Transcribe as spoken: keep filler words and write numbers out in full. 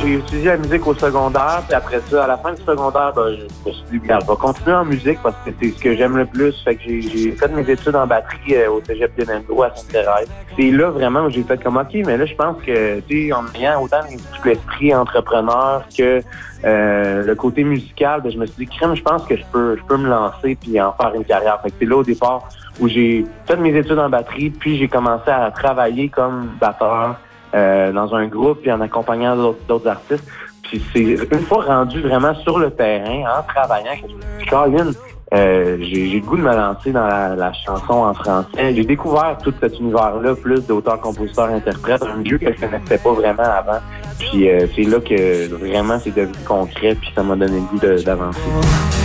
j'ai étudié la musique au secondaire, puis après ça, à la fin du secondaire, ben, je me suis dit, regarde, je vais continuer en musique parce que c'est ce que j'aime le plus. Fait que j'ai, j'ai fait mes études en batterie euh, au Cégep Denendo à Sainte-Thérèse. C'est là vraiment où j'ai fait comme, OK, mais là, je pense que, tu sais, en ayant autant l'esprit entrepreneur que euh, le côté musical, ben, je me suis dit, crème, je pense que je peux, je peux me lancer puis en faire une carrière. Fait que c'est là, au départ, où j'ai fait mes études en batterie, puis j'ai commencé à travailler comme batteur euh, dans un groupe, puis en accompagnant d'autres, d'autres artistes. Puis c'est une fois rendu vraiment sur le terrain, en travaillant, que je me suis dit, Colin, euh, j'ai, j'ai le goût de me lancer dans la, la chanson en français. J'ai découvert tout cet univers-là, plus d'auteurs, compositeurs, interprètes, un milieu que je connaissais pas vraiment avant. Puis euh, c'est là que vraiment c'est devenu concret, puis ça m'a donné le goût de, d'avancer.